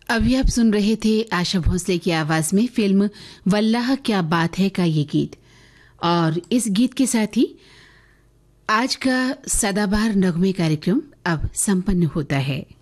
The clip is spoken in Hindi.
अभी आप सुन रहे थे आशा भोसले की आवाज में फिल्म वल्लाह क्या बात है का ये गीत। और इस गीत के साथ ही आज का सदाबहार नगमे कार्यक्रम अब संपन्न होता है।